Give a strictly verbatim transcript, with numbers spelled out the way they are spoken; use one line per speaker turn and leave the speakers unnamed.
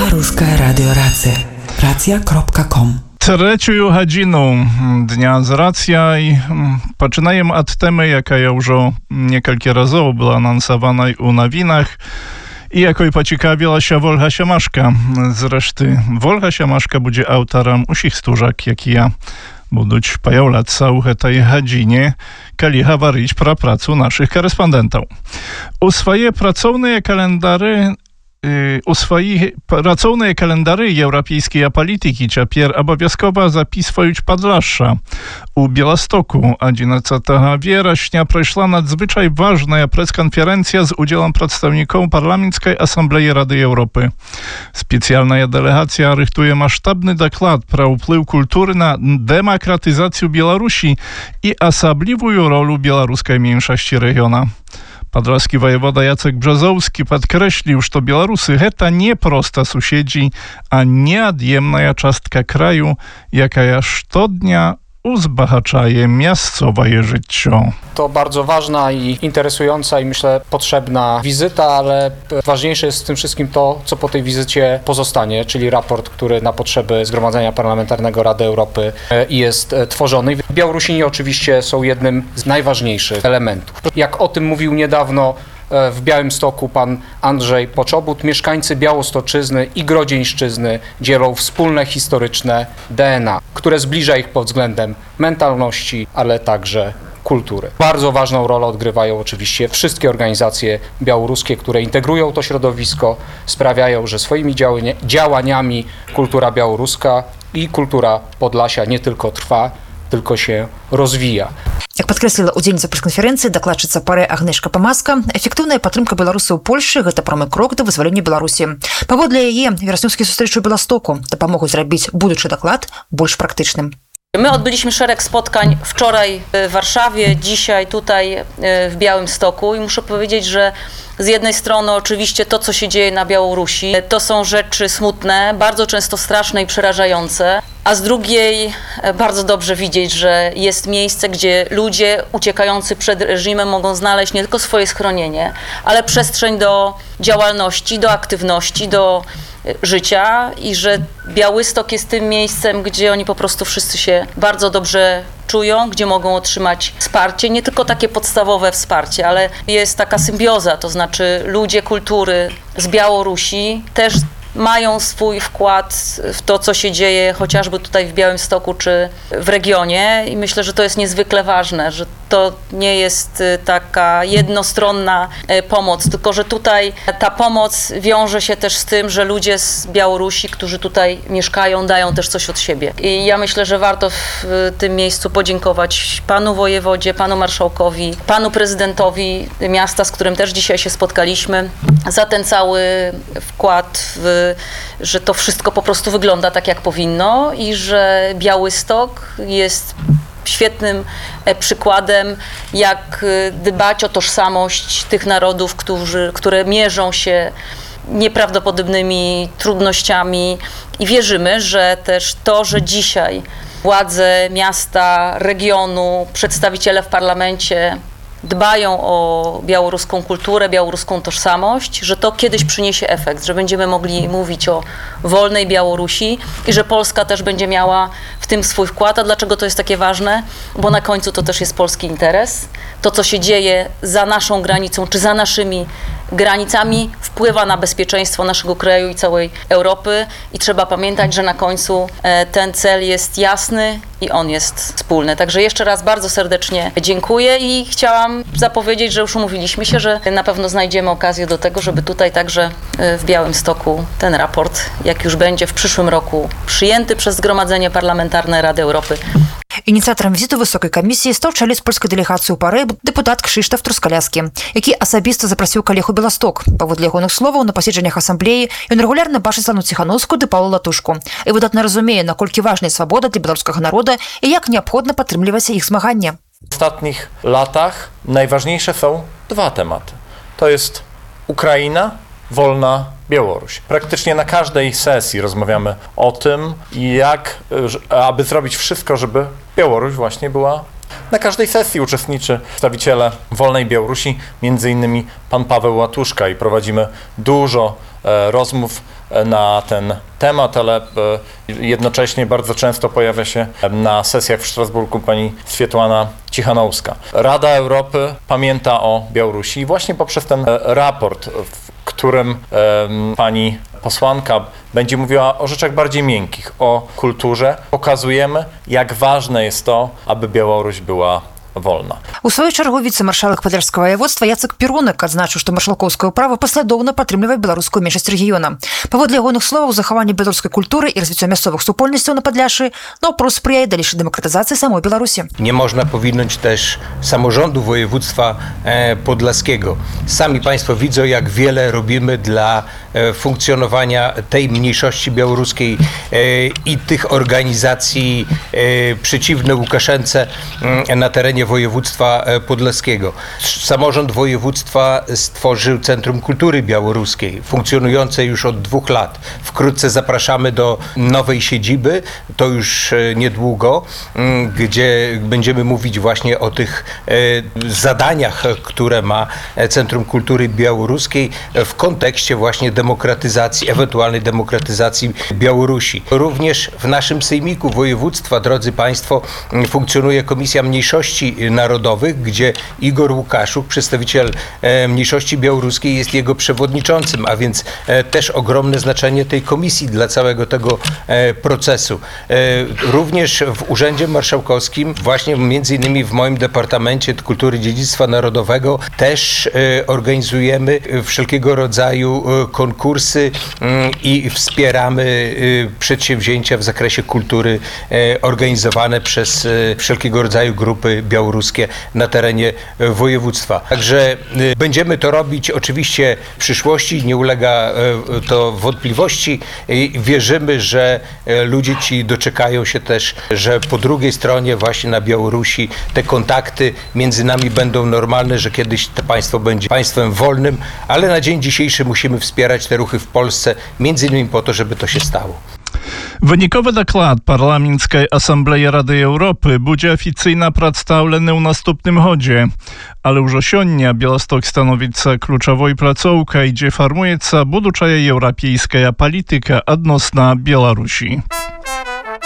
Белорусское радио Рация. Рация кропка ком.
Третю годину дня з Рацією починаємо від теми, яка вже кілька разів була анонсована у новинах і якою поцікавилася Ольга Семашко. Зрештою, Ольга Семашко буде автором усіх стужок, які будуть появляться у цій годині, коли говорить про працю наших кореспондентів. У свої працовні календари У swoich pracowne kalendary europejskiej polityki цяпер обов'язково записують Podlasza. У Białymstoku jedenastego września przeszła nadzwyczaj ważna preskonferencja z udziałem przedstawicieli Parlamentarnej Asamblei Rady Europy. Specjalna delegacja rychtuje masztabny dokład pro wpływ kultury na demokratyzację Białorusi i osobliwą rolę białoruskiej mniejszości regionu. Podlaski wojewoda Jacek Brzozowski podkreślił, że Białorusy to nie prosta sąsiedzi, a nieodjemna czastka kraju, jaka штодня uzbahaczaje miejscowe życie.
To bardzo ważna i interesująca i myślę potrzebna wizyta, ale ważniejsze jest w tym wszystkim to, co po tej wizycie pozostanie, czyli raport, który na potrzeby Zgromadzenia Parlamentarnego Rady Europy jest tworzony. Białorusini oczywiście są jednym z najważniejszych elementów. Jak o tym mówił niedawno w Białymstoku pan Andrzej Poczobut, mieszkańcy Białostoczyzny i Grodzieńszczyzny dzielą wspólne historyczne D N A, które zbliża ich pod względem mentalności, ale także kultury. Bardzo ważną rolę odgrywają oczywiście wszystkie organizacje białoruskie, które integrują to środowisko, sprawiają, że swoimi działaniami kultura białoruska i kultura Podlasia nie tylko trwa, tylko się rozwija.
Jak podkreśliła udzielnica press-konferencji dokładczyca pary Agnieszka Pomaska, efektywna podtrzymka Białorusi u Polski to promy krok do wyzwolenia Białorusi. Powodle jej wiersnowskie zустрічі u Białegostoku to pomogą zrobić будущий доклад bardziej praktycznym.
My odbyliśmy szereg spotkań wczoraj w Warszawie, dzisiaj tutaj w Białymstoku i muszę powiedzieć, że z jednej strony oczywiście to, co się dzieje na Białorusi, to są rzeczy smutne, bardzo często straszne i przerażające, a z drugiej bardzo dobrze widzieć, że jest miejsce, gdzie ludzie uciekający przed reżimem mogą znaleźć nie tylko swoje schronienie, ale przestrzeń do działalności, do aktywności, do życia i że Białystok jest tym miejscem, gdzie oni po prostu wszyscy się bardzo dobrze czują, gdzie mogą otrzymać wsparcie, nie tylko takie podstawowe wsparcie, ale jest taka symbioza, to znaczy ludzie kultury z Białorusi też mają swój wkład w to, co się dzieje chociażby tutaj w Białymstoku czy w regionie i myślę, że to jest niezwykle ważne, że to nie jest taka jednostronna pomoc, tylko że tutaj ta pomoc wiąże się też z tym, że ludzie z Białorusi, którzy tutaj mieszkają, dają też coś od siebie. I ja myślę, że warto w tym miejscu podziękować panu wojewodzie, panu marszałkowi, panu prezydentowi miasta, z którym też dzisiaj się spotkaliśmy, za ten cały wkład w, że to wszystko po prostu wygląda tak, jak powinno i że Białystok jest świetnym przykładem, jak dbać o tożsamość tych narodów, którzy, które mierzą się nieprawdopodobnymi trudnościami i wierzymy, że też to, że dzisiaj władze miasta, regionu, przedstawiciele w parlamencie dbają o białoruską kulturę, białoruską tożsamość, że to kiedyś przyniesie efekt, że będziemy mogli mówić o wolnej Białorusi i że Polska też będzie miała w tym swój wkład. A dlaczego to jest takie ważne? Bo na końcu to też jest polski interes. To, co się dzieje za naszą granicą, czy za naszymi granicami, wpływa na bezpieczeństwo naszego kraju i całej Europy i trzeba pamiętać, że na końcu ten cel jest jasny i on jest wspólny. Także jeszcze raz bardzo serdecznie dziękuję i chciałam zapowiedzieć, że już umówiliśmy się, że na pewno znajdziemy okazję do tego, żeby tutaj także w Białymstoku ten raport, jak już będzie w przyszłym roku przyjęty przez Zgromadzenie Parlamentarne Rady Europy.
Ініцыятарам візіту высокай камісіі стаў чаліць польскай дэлегацыі ў пары дэпутат Крzysztof Truskaляскі, які асабіста запрасіў калег у Беласток. Паводле ягоных словаў, на паседжаннях асамблеі ён рэгулярна бачыць Лану Ціхановскую ды Паўла Латушку і выдатна разумее, наколькі важная свабода для беларускага народа і як неабходна падтрымліваць іх змаганне.
W ostatnich latach najważniejsze są dwa tematy. To jest Ukraina, wolna Białoruś. Praktycznie na każdej sesji rozmawiamy o tym, jak, aby zrobić wszystko, żeby Białoruś właśnie była. Na każdej sesji uczestniczy przedstawiciele wolnej Białorusi, między innymi pan Paweł Łatuszka i prowadzimy dużo rozmów na ten temat, ale jednocześnie bardzo często pojawia się na sesjach w Strasburgu pani Swiatłana Cichanouska. Rada Europy pamięta o Białorusi właśnie poprzez ten raport, w którym pani posłanka będzie mówiła o rzeczach bardziej miękkich, o kulturze. Pokazujemy, jak ważne jest to, aby Białoruś była wolna.
У сваю чаргу віцэ-маршалак падляшскага воеводства Яцек Перунак адзначыў, што маршалкоўскае права паслядоўна падтрымлівае беларускую меншасць рэгіёна. Паводле ягоных словаў, захаванне беларускай культуры і развіццё мясцовых супольнасцяў на Падляшшы наўпрост спрыяе далейшай дэмакратызацыі самой Беларусі.
Nie można powinąć też samorządu województwa podlaskiego. Sami Państwo widzą, jak wiele robimy dla funkcjonowania tej mniejszości białoruskiej i tych organizacji przeciwnych Łukaszence na terenie województwa podlaskiego. Samorząd województwa stworzył Centrum Kultury Białoruskiej, funkcjonujące już od dwóch lat. Wkrótce zapraszamy do nowej siedziby, to już niedługo, gdzie będziemy mówić właśnie o tych zadaniach, które ma Centrum Kultury Białoruskiej w kontekście właśnie demokratyzacji, ewentualnej demokratyzacji Białorusi. Również w naszym sejmiku województwa, drodzy Państwo, funkcjonuje Komisja Mniejszości Narodowych, gdzie Igor Łukaszuk, przedstawiciel mniejszości białoruskiej, jest jego przewodniczącym, a więc też ogromne znaczenie tej komisji dla całego tego procesu. Również w Urzędzie Marszałkowskim, właśnie między innymi w moim Departamencie Kultury i Dziedzictwa Narodowego, też organizujemy wszelkiego rodzaju konkursy i wspieramy przedsięwzięcia w zakresie kultury organizowane przez wszelkiego rodzaju grupy białoruskie na terenie województwa. Także będziemy to robić oczywiście w przyszłości, nie ulega to wątpliwości i wierzymy, że ludzie ci doczekają się też, że po drugiej stronie właśnie na Białorusi te kontakty między nami będą normalne, że kiedyś to państwo będzie państwem wolnym, ale na dzień dzisiejszy musimy wspierać te ruchy w Polsce, między innymi po to, żeby to się stało.
Wyніковы даклад парламенцкай асамблеі Рады Еўропы будзе афіцыйна прадстаўлены ў наступным годзе. Але ўжо сёння Беласток становіцца ключавой працоўкай, дзе фармуецца будучая еўрапейская палітыка адносна Беларусі.